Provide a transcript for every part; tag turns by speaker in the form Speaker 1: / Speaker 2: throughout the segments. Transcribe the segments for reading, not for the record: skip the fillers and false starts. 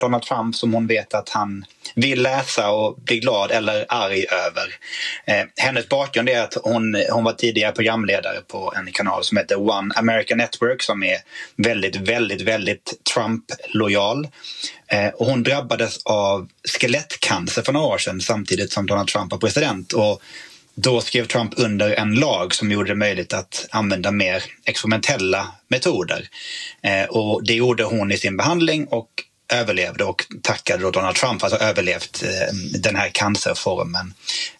Speaker 1: Donald Trump som hon vet att han vill läsa och bli glad eller arg över. Hennes bakgrund är att hon var tidigare programledare på en kanal som heter One American Network som är väldigt, väldigt, väldigt Trump-lojal. Och hon drabbades av skelettcancer för några år sedan samtidigt som Donald Trump var president, och då skrev Trump under en lag som gjorde det möjligt att använda mer experimentella metoder. Och det gjorde hon i sin behandling och överlevde, och tackade då Donald Trump för att ha överlevt den här cancerformen.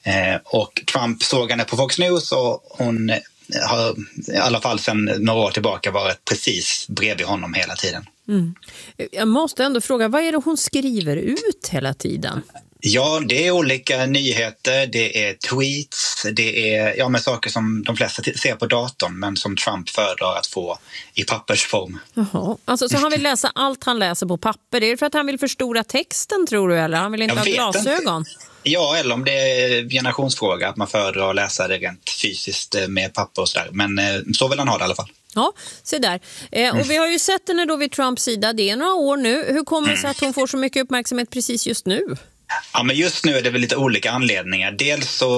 Speaker 1: Och Trump såg henne på Fox News, och hon har i alla fall sedan några år tillbaka varit precis bredvid honom hela tiden.
Speaker 2: Mm. Jag måste ändå fråga, vad är det hon skriver ut hela tiden?
Speaker 1: Ja, det är olika nyheter, det är tweets, det är med saker som de flesta ser på datorn men som Trump föredrar att få i pappersform.
Speaker 2: Jaha, alltså så han vill läsa allt han läser på papper. Det är för att han vill förstora texten, tror du, eller? Han vill inte ha glasögon? Inte. Ja, eller om det är generationsfråga, att man föredrar att läsa det rent fysiskt med papper och sådär. Men så vill han ha det i alla fall. Ja, se där. Och vi har ju sett henne då vid Trumps sida. Det är några år nu. Hur kommer det sig att hon får så mycket uppmärksamhet precis just nu?
Speaker 1: Ja, men just nu är det väl lite olika anledningar. Dels så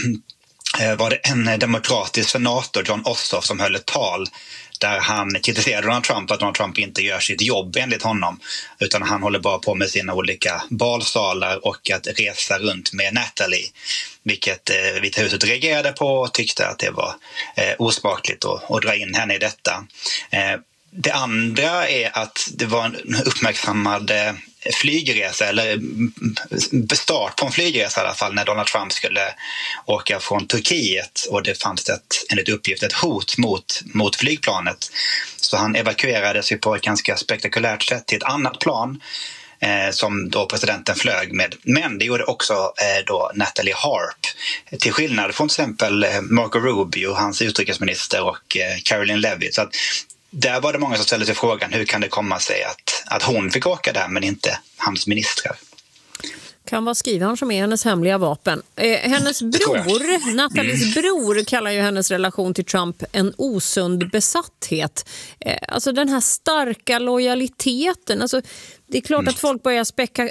Speaker 1: var det en demokratisk senator, John Ossoff, som höll ett tal där han kritiserade Donald Trump att Donald Trump inte gör sitt jobb enligt honom, utan han håller bara på med sina olika balsalar och att resa runt med Natalie, vilket Vita huset reagerade på och tyckte att det var osmakligt att dra in henne i detta. Det andra är att det var en uppmärksammad flygresa, eller start på en flygresa i alla fall, när Donald Trump skulle åka från Turkiet, och det fanns enligt uppgift ett hot mot flygplanet. Så han evakuerades ju på ett ganska spektakulärt sätt till ett annat plan som då presidenten flög med. Men det gjorde också då Natalie Harp, till skillnad från till exempel Marco Rubio, hans utrikesminister, och Caroline Levitt. Så att där var det många som ställde sig frågan, hur kan det komma sig att hon fick åka där men inte hans ministrar?
Speaker 2: Kan vara skrivaren som är hennes hemliga vapen. Hennes bror, Natalies bror, kallar ju hennes relation till Trump en osund besatthet. Alltså den här starka lojaliteten. Alltså, det är klart att folk börjar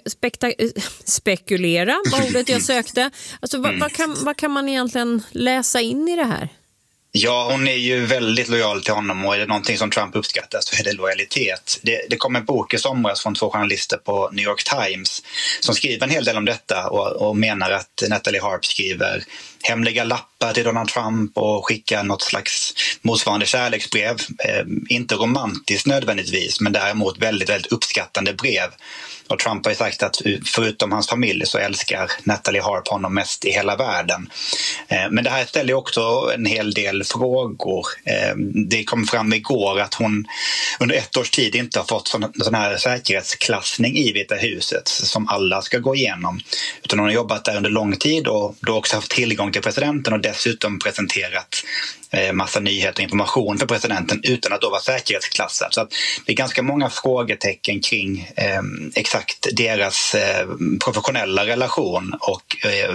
Speaker 2: spekulera, vad ordet jag sökte. Alltså, vad kan man egentligen läsa in i det här?
Speaker 1: Ja, hon är ju väldigt lojal till honom, och är det någonting som Trump uppskattar så är det lojalitet. Det kom en bok i somras från 2 journalister på New York Times som skriver en hel del om detta och menar att Natalie Harp skriver hemliga lappar till Donald Trump och skickar något slags motsvarande kärleksbrev. Inte romantiskt nödvändigtvis, men däremot väldigt, väldigt uppskattande brev. Och Trump har ju sagt att förutom hans familj så älskar Natalie Harp honom mest i hela världen. Men det här ställer också en hel del frågor. Det kom fram igår att hon under 1 års tid inte har fått sån här säkerhetsklassning i Vita huset som alla ska gå igenom. Utan hon har jobbat där under lång tid och då också haft tillgång till presidenten och dessutom presenterat massa nyheter och information för presidenten utan att då vara säkerhetsklassad. Så att det är ganska många frågetecken kring exakt deras professionella relation och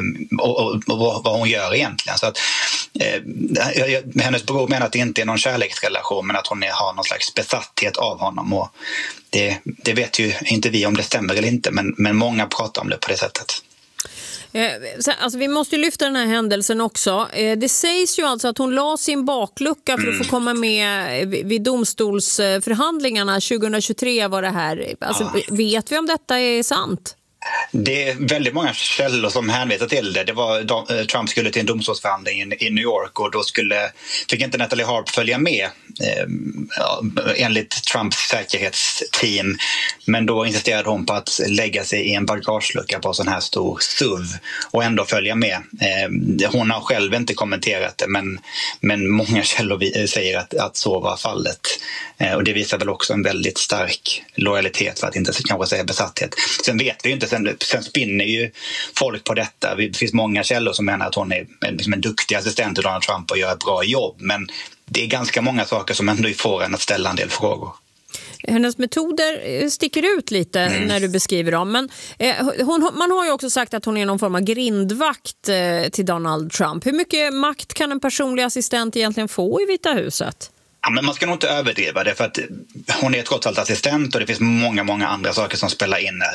Speaker 1: vad hon gör egentligen. Så att, hennes bror menar att det inte är någon kärleksrelation, men att hon har någon slags besatthet av honom, och det vet ju inte vi om det stämmer eller inte, men många pratar om det på det sättet.
Speaker 2: Alltså, vi måste lyfta den här händelsen också. Det sägs ju alltså att hon la sin baklucka för att få komma med vid domstolsförhandlingarna 2023 var det här. Alltså, vet vi om detta är sant?
Speaker 1: Det är väldigt många källor som hänvisar till det. Det var Trump skulle till en domstolsförhandling i New York, och då fick inte Natalie Harp följa med enligt Trumps säkerhetsteam. Men då insisterade hon på att lägga sig i en bagagelucka på en sån här stor SUV och ändå följa med. Hon har själv inte kommenterat det, men många källor säger att så var fallet. Och det visar väl också en väldigt stark lojalitet, för att inte kanske säga besatthet. Sen vet vi ju inte, sen spinner ju folk på detta. Det finns många källor som menar att hon är en duktig assistent till Donald Trump och gör ett bra jobb. Men det är ganska många saker som ändå får en att ställa en del frågor.
Speaker 2: Hennes metoder sticker ut lite när du beskriver dem. Men man har ju också sagt att hon är någon form av grindvakt till Donald Trump. Hur mycket makt kan en personlig assistent egentligen få i Vita huset?
Speaker 1: Ja, men man ska nog inte överdriva det, för att hon är trots allt assistent och det finns många andra saker som spelar in